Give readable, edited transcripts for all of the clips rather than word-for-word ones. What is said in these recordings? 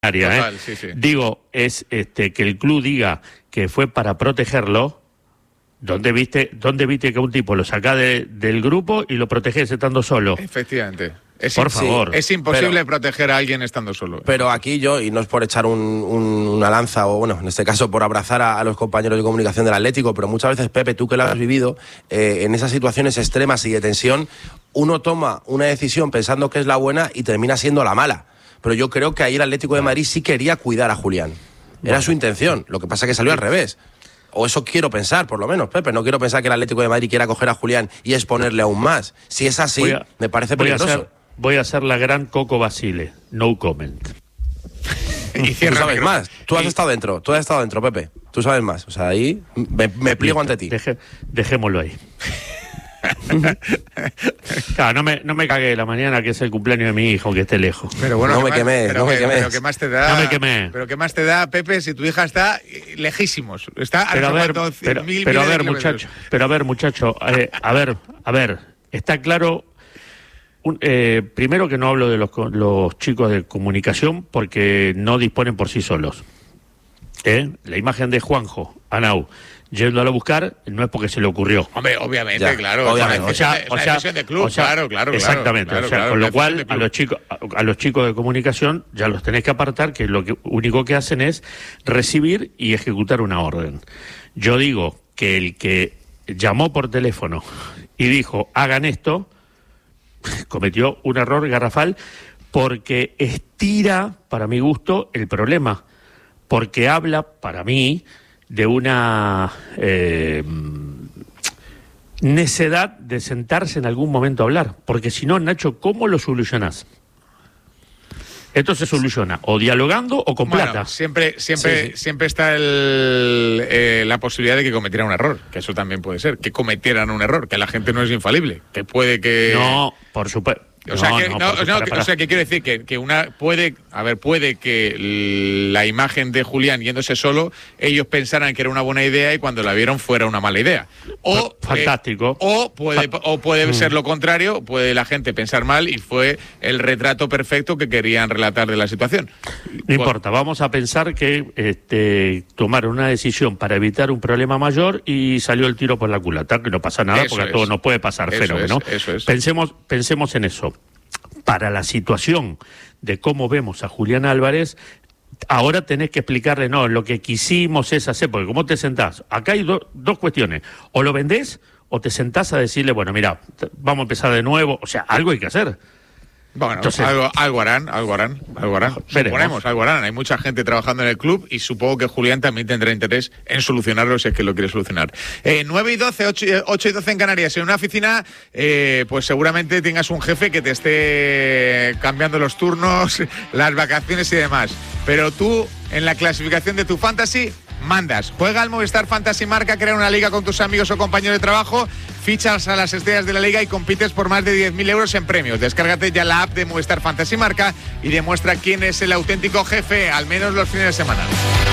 Total, sí. Digo, es que el club diga que fue para protegerlo. ¿Dónde viste que un tipo lo saca del grupo y lo protege estando solo? Efectivamente. Por favor. Es imposible proteger a alguien estando solo. Pero aquí yo, y no es por echar una lanza, o bueno, en este caso por abrazar a los compañeros de comunicación del Atlético, pero muchas veces, Pepe, tú que lo has vivido, en esas situaciones extremas y de tensión, uno toma una decisión pensando que es la buena y termina siendo la mala. Pero yo creo que ahí el Atlético de Madrid sí quería cuidar a Julián. Era su intención. Lo que pasa es que salió al revés. O eso quiero pensar, por lo menos, Pepe. No quiero pensar que el Atlético de Madrid quiera coger a Julián y exponerle aún más. Si es así, me parece peligroso. Voy a hacer la gran Coco Basile. No comment. Y tú sabes más. Tú has estado dentro, Pepe. Tú sabes más. O sea, ahí me pliego ante ti. Dejémoslo ahí. Claro, no me cagué la mañana, que es el cumpleaños de mi hijo, que esté lejos. Pero bueno, no me quemes. Pero ¿qué más te da? No me quemé. Pero ¿qué más te da, Pepe, si tu hija está lejísimos? Está pero a ver, muchacho, a ver, está claro. Primero que no hablo de los chicos de comunicación porque no disponen por sí solos. La imagen de Juanjo Anau yéndolo a buscar no es porque se le ocurrió. Hombre, obviamente, claro. Obviamente. O sea, decisión de club, claro. Exactamente. Claro, con lo cual, a los chicos de comunicación ya los tenés que apartar, que lo único que hacen es recibir y ejecutar una orden. Yo digo que el que llamó por teléfono y dijo, hagan esto, cometió un error garrafal porque estira, para mi gusto, el problema. Porque habla, para mí, de una necedad de sentarse en algún momento a hablar. Porque si no, Nacho, ¿cómo lo solucionás? Esto se soluciona o dialogando o con plata. Siempre está la posibilidad de que cometieran un error, que eso también puede ser, que cometieran un error, que la gente no es infalible, que puede que... No, por supuesto. O sea, que quiero decir que puede que la imagen de Julián yéndose solo, ellos pensaran que era una buena idea y cuando la vieron fuera una mala idea. O fantástico. O puede ser lo contrario, puede la gente pensar mal y fue el retrato perfecto que querían relatar de la situación. No importa, vamos a pensar que tomaron una decisión para evitar un problema mayor y salió el tiro por la culata, que no pasa nada porque a todos nos puede pasar fenómeno. Pensemos en eso. Para la situación de cómo vemos a Julián Álvarez, ahora tenés que explicarle, no, lo que quisimos es hacer, porque ¿cómo te sentás? Acá hay dos cuestiones, o lo vendés o te sentás a decirle, bueno, mira, vamos a empezar de nuevo, o sea, algo hay que hacer. Bueno, entonces, algo harán. Suponemos, algo harán. Hay mucha gente trabajando en el club y supongo que Julián también tendrá interés en solucionarlo si es que lo quiere solucionar. 9:12, 8:12 en Canarias. En una oficina, pues seguramente tengas un jefe que te esté cambiando los turnos, las vacaciones y demás. Pero tú, en la clasificación de tu fantasy, mandas. Juega al Movistar Fantasy Marca, crea una liga con tus amigos o compañeros de trabajo, fichas a las estrellas de la liga y compites por más de 10.000 euros en premios. Descárgate ya la app de Movistar Fantasy Marca y demuestra quién es el auténtico jefe, al menos los fines de semana.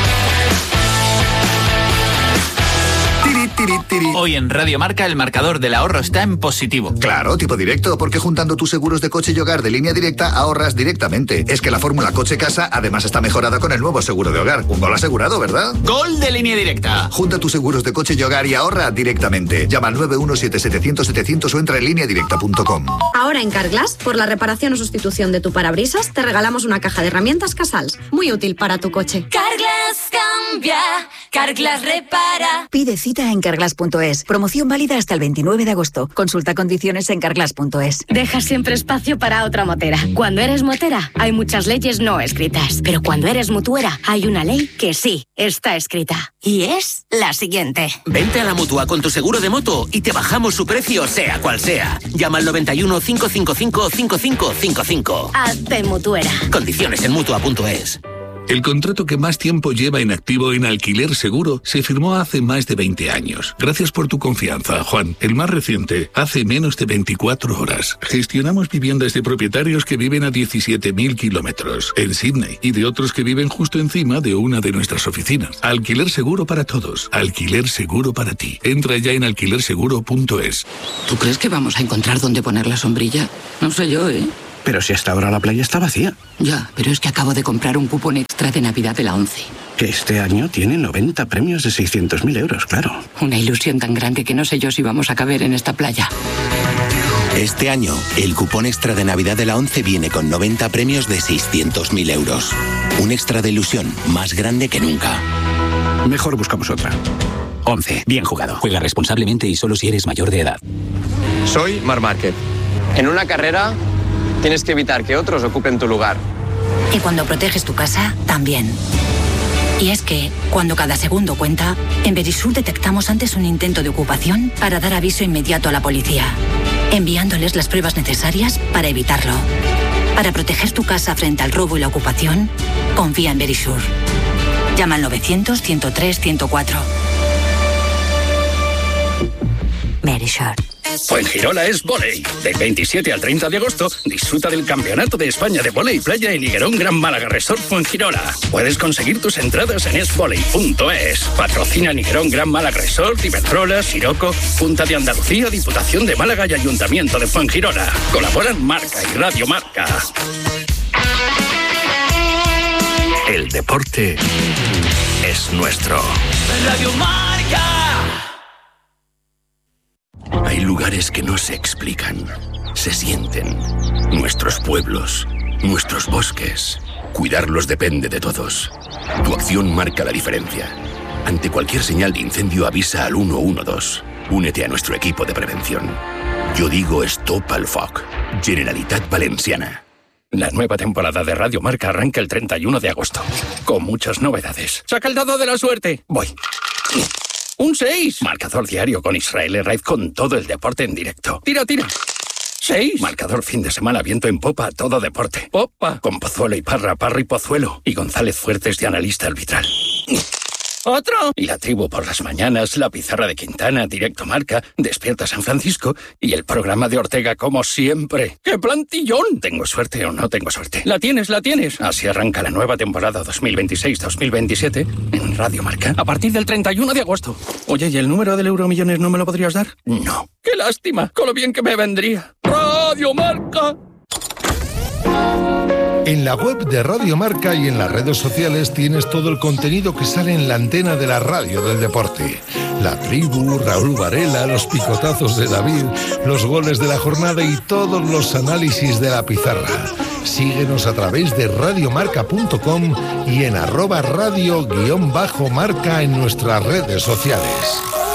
Hoy en Radio Marca el marcador del ahorro está en positivo. Claro, tipo directo, porque juntando tus seguros de coche y hogar de Línea Directa ahorras directamente. Es que la fórmula coche-casa además está mejorada con el nuevo seguro de hogar. Un gol asegurado, ¿verdad? ¡Gol de Línea Directa! Junta tus seguros de coche y hogar y ahorra directamente. Llama al 917-700-700 o entra en lineadirecta.com. Ahora en Carglass, por la reparación o sustitución de tu parabrisas, te regalamos una caja de herramientas Casals. Muy útil para tu coche. Carglass cambia, Carglass repara. Pide cita en Carglass.es. Promoción válida hasta el 29 de agosto. Consulta condiciones en Carglass.es. Deja siempre espacio para otra motera. Cuando eres motera, hay muchas leyes no escritas. Pero cuando eres mutuera, hay una ley que sí está escrita. Y es la siguiente. Vente a la Mutua con tu seguro de moto y te bajamos su precio, sea cual sea. Llama al 91 555 5555. Hazte mutuera. Condiciones en Mutua.es. El contrato que más tiempo lleva en activo en Alquiler Seguro se firmó hace más de 20 años. Gracias por tu confianza, Juan. El más reciente, hace menos de 24 horas. Gestionamos viviendas de propietarios que viven a 17.000 kilómetros en Sydney y de otros que viven justo encima de una de nuestras oficinas. Alquiler Seguro para todos. Alquiler Seguro para ti. Entra ya en alquilerseguro.es. ¿Tú crees que vamos a encontrar dónde poner la sombrilla? No sé yo, ¿eh? Pero si hasta ahora la playa está vacía. Ya, pero es que acabo de comprar un cupón extra de Navidad de la ONCE. Que este año tiene 90 premios de 600.000 euros, claro. Una ilusión tan grande que no sé yo si vamos a caber en esta playa. Este año, el cupón extra de Navidad de la ONCE viene con 90 premios de 600.000 euros. Un extra de ilusión más grande que nunca. Mejor buscamos otra. ONCE. Bien jugado. Juega responsablemente y solo si eres mayor de edad. Soy Marc Márquez. En una carrera tienes que evitar que otros ocupen tu lugar. Y cuando proteges tu casa, también. Y es que, cuando cada segundo cuenta, en Verisur detectamos antes un intento de ocupación para dar aviso inmediato a la policía, enviándoles las pruebas necesarias para evitarlo. Para proteger tu casa frente al robo y la ocupación, confía en Verisur. Llama al 900-103-104. Verisur. Fuengirola es vóley. Del 27 al 30 de agosto, disfruta del Campeonato de España de Vóley Playa en Higuerón Gran Málaga Resort Fuengirola. Puedes conseguir tus entradas en esvoley.es. Patrocina Higuerón Gran Málaga Resort, Iberdrola, Siroco, Junta de Andalucía, Diputación de Málaga y Ayuntamiento de Fuengirola. Colaboran Marca y Radio Marca. El deporte es nuestro. Radio Marca. Hay lugares que no se explican, se sienten. Nuestros pueblos, nuestros bosques. Cuidarlos depende de todos. Tu acción marca la diferencia. Ante cualquier señal de incendio avisa al 112. Únete a nuestro equipo de prevención. Yo digo Stop al Foc. Generalitat Valenciana. La nueva temporada de Radio Marca arranca el 31 de agosto, con muchas novedades. ¡Saca el dado de la suerte! Voy. ¡Un 6! Marcador diario con Israel Herraiz con todo el deporte en directo. ¡Tira, tira! 6. Marcador fin de semana, viento en popa, todo deporte. ¡Popa! Con Pozuelo y Parra, Parra y Pozuelo. Y González Fuertes de analista arbitral. ¡Otro! Y la tribu por las mañanas, la pizarra de Quintana, Directo Marca, Despierta San Francisco y el programa de Ortega como siempre. ¡Qué plantillón! ¿Tengo suerte o no tengo suerte? ¡La tienes, la tienes! Así arranca la nueva temporada 2026-2027 en Radio Marca a partir del 31 de agosto. Oye, ¿y el número del Euromillones no me lo podrías dar? No. ¡Qué lástima! Con lo bien que me vendría. Radio Marca. En la web de Radio Marca y en las redes sociales tienes todo el contenido que sale en la antena de la radio del deporte. La tribu, Raúl Varela, los picotazos de David, los goles de la jornada y todos los análisis de la pizarra. Síguenos a través de radiomarca.com y en @radio_marca en nuestras redes sociales.